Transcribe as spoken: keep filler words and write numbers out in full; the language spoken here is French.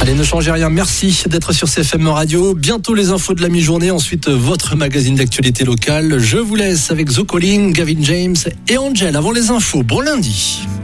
Allez, ne changez rien. Merci d'être sur C F M Radio. Bientôt les infos de la mi-journée. Ensuite, votre magazine d'actualité locale. Je vous laisse avec The Calling, Gavin James et Angel avant les infos. Bon lundi.